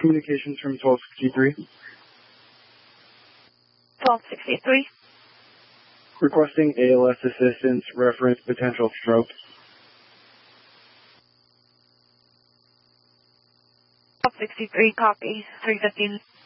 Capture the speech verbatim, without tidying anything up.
communications from twelve sixty-three. twelve sixty-three. Requesting A L S assistance, reference potential stroke. twelve sixty-three, copy. three fifteen.